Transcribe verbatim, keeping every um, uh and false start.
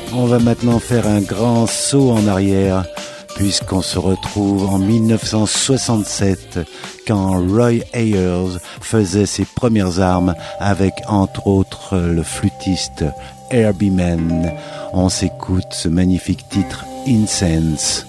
On va maintenant faire un grand saut en arrière, puisqu'on se retrouve en dix-neuf cent soixante-sept, quand Roy Ayers faisait ses premières armes avec, entre autres, le flûtiste Herbie Mann. On s'écoute ce magnifique titre, Incense.